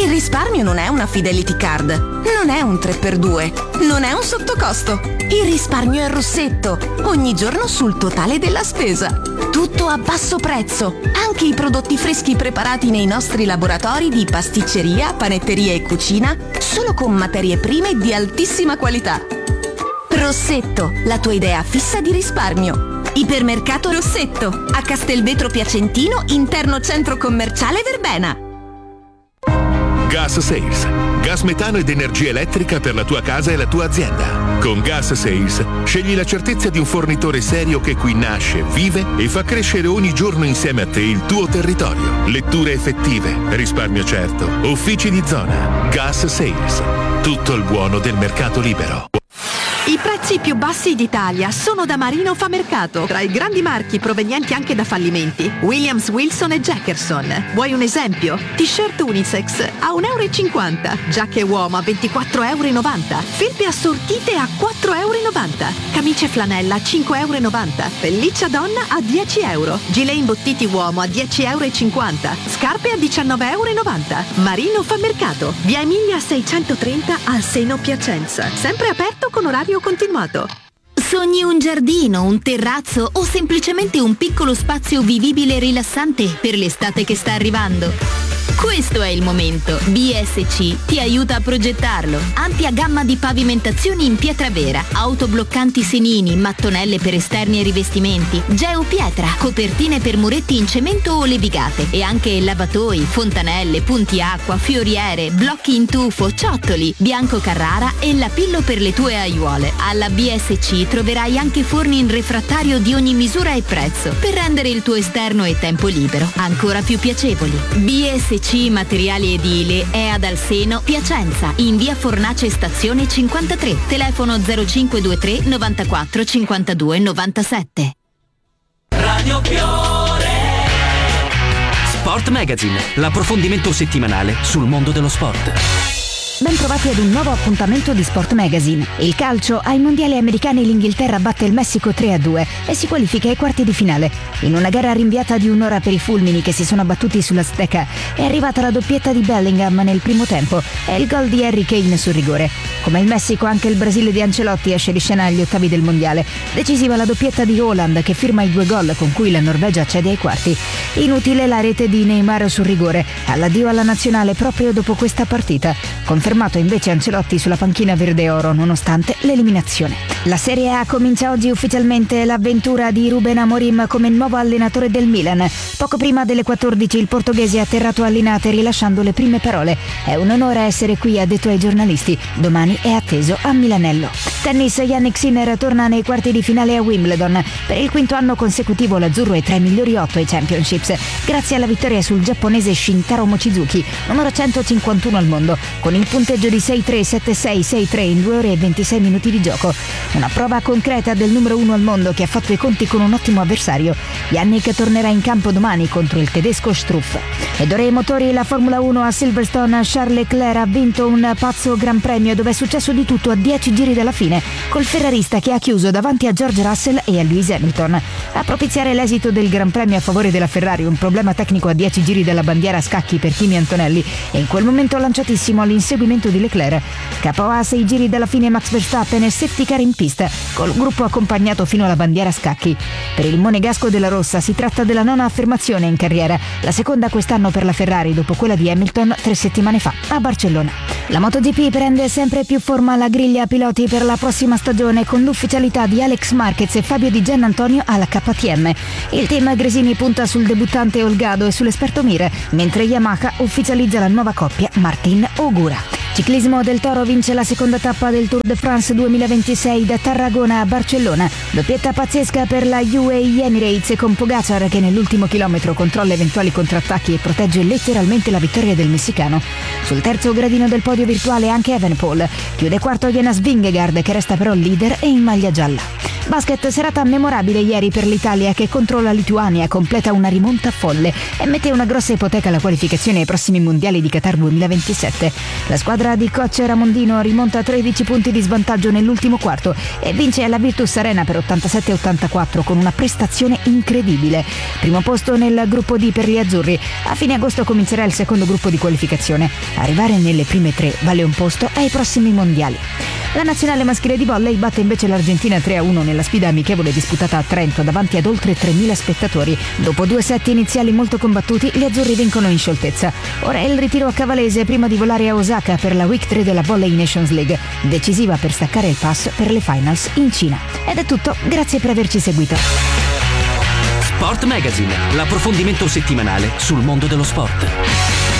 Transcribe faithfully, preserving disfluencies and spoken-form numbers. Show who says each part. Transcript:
Speaker 1: Il risparmio non è una Fidelity Card, non è un tre per due, non è un sottocosto. Il risparmio è Rossetto, ogni giorno sul totale della spesa. Tutto a basso prezzo, anche i prodotti freschi preparati nei nostri laboratori di pasticceria, panetteria e cucina, solo con materie prime di altissima qualità. Rossetto, la tua idea fissa di risparmio. Ipermercato Rossetto, a Castelvetro Piacentino, interno centro commerciale Verbena.
Speaker 2: Gas Sales. Gas metano ed energia elettrica per la tua casa e la tua azienda. Con Gas Sales scegli la certezza di un fornitore serio che qui nasce, vive e fa crescere ogni giorno insieme a te il tuo territorio. Letture effettive, risparmio certo, uffici di zona. Gas Sales. Tutto il buono del mercato libero.
Speaker 3: I prezzi più bassi d'Italia sono da Marino Fa Mercato, tra i grandi marchi provenienti anche da fallimenti. Williams, Wilson e Jackerson. Vuoi un esempio? T-shirt unisex a un euro e cinquanta, giacche uomo a ventiquattro e novanta euro, felpe assortite a quattro e novanta euro, camicie flanella a cinque e novanta euro, pelliccia donna a dieci euro, gilet imbottiti uomo a dieci e cinquanta euro, scarpe a diciannove e novanta euro. Marino Fa Mercato, via Emilia seicentotrenta al Seno Piacenza. Sempre aperto con orario continuato.
Speaker 4: Sogni un giardino, un terrazzo o semplicemente un piccolo spazio vivibile e rilassante per l'estate che sta arrivando? Questo è il momento. B S C ti aiuta a progettarlo. Ampia gamma di pavimentazioni in pietra vera, autobloccanti senini, mattonelle per esterni e rivestimenti, geopietra, copertine per muretti in cemento o levigate e anche lavatoi, fontanelle, punti acqua, fioriere, blocchi in tufo, ciottoli, Bianco Carrara e Lapillo per le tue aiuole. Alla B S C troverai anche forni in refrattario di ogni misura e prezzo per rendere il tuo esterno e tempo libero ancora più piacevoli. B S C Materiali Edili è ad Alseno, Piacenza, in via Fornace Stazione cinquantatré, telefono zero cinque due tre novantaquattro cinquantadue novantasette.
Speaker 5: Radio Fiore Sport Magazine, l'approfondimento settimanale sul mondo dello sport.
Speaker 6: Ben trovati ad un nuovo appuntamento di Sport Magazine. Il calcio, ai mondiali americani l'Inghilterra batte il Messico tre a due e si qualifica ai quarti di finale. In una gara rinviata di un'ora per i fulmini che si sono abbattuti sull'Azteca è arrivata la doppietta di Bellingham nel primo tempo e il gol di Harry Kane sul rigore. Come il Messico, anche il Brasile di Ancelotti esce di scena agli ottavi del mondiale. Decisiva la doppietta di Haaland che firma i due gol con cui la Norvegia accede ai quarti. Inutile la rete di Neymar sul rigore. All'addio alla nazionale proprio dopo questa partita. Confermato invece Ancelotti sulla panchina verde oro nonostante l'eliminazione. La Serie A comincia oggi ufficialmente l'avventura di Ruben Amorim come nuovo allenatore del Milan. Poco prima delle quattordici il portoghese ha atterrato a Linate rilasciando le prime parole. È un onore essere qui, ha detto ai giornalisti. Domani è atteso a Milanello. Tennis, Jannik Sinner torna nei quarti di finale a Wimbledon. Per il quinto anno consecutivo l'azzurro è tra i migliori otto ai Championships, grazie alla vittoria sul giapponese Shintaro Mochizuki, numero centocinquantuno al mondo, con il punteggio di sei tre, sette sei, sei tre in due ore e ventisei minuti di gioco. Una prova concreta del numero uno al mondo che ha fatto i conti con un ottimo avversario. Jannik tornerà in campo domani contro il tedesco Struff. Ed ora i motori, la Formula uno a Silverstone. Charles Leclerc ha vinto un pazzo Gran Premio dove è successo di tutto a dieci giri dalla fine, col ferrarista che ha chiuso davanti a George Russell e a Lewis Hamilton. A propiziare l'esito del Gran Premio a favore della Ferrari un problema tecnico a dieci giri dalla bandiera a scacchi per Kimi Antonelli e in quel momento lanciatissimo all'inseguimento di Leclerc. Capo a sei giri dalla fine Max Verstappen e safety car in pista, col gruppo accompagnato fino alla bandiera a scacchi. Per il monegasco della rossa si tratta della nona affermazione in carriera, la seconda quest'anno per la Ferrari dopo quella di Hamilton tre settimane fa a Barcellona. La MotoGP prende sempre più forma la griglia piloti per la prossima stagione con l'ufficialità di Alex Marquez e Fabio Di Giannantonio alla K T M. Il team Gresini punta sul debuttante Olgado e sull'esperto Mir, mentre Yamaha ufficializza la nuova coppia Martin-Ogura. Ciclismo, Del Toro vince la seconda tappa del Tour de France duemilaventisei da Tarragona a Barcellona. Doppietta pazzesca per la U A E Emirates con Pogacar che nell'ultimo chilometro controlla eventuali contrattacchi e protegge letteralmente la vittoria del messicano. Sul terzo gradino del podio virtuale anche Evenepoel. Chiude quarto Jonas Vingegaard che resta però leader e in maglia gialla. Basket, serata memorabile ieri per l'Italia che contro la Lituania completa una rimonta folle e mette una grossa ipoteca alla qualificazione ai prossimi mondiali di Qatar duemilaventisette. La squadra di coach Ramondino rimonta tredici punti di svantaggio nell'ultimo quarto e vince alla Virtus Arena per ottantasette a ottantaquattro con una prestazione incredibile. Primo posto nel gruppo D per gli azzurri. A fine agosto comincerà il secondo gruppo di qualificazione. Arrivare nelle prime tre vale un posto ai prossimi mondiali. La nazionale maschile di volley batte invece l'Argentina tre a uno nella sfida amichevole disputata a Trento davanti ad oltre tremila spettatori. Dopo due set iniziali molto combattuti, gli azzurri vincono in scioltezza. Ora è il ritiro a Cavalese prima di volare a Osaka per la Week tre della Volley Nations League, decisiva per staccare il pass per le finals in Cina. Ed è tutto, grazie per averci seguito.
Speaker 5: Sport Magazine, l'approfondimento settimanale sul mondo dello sport.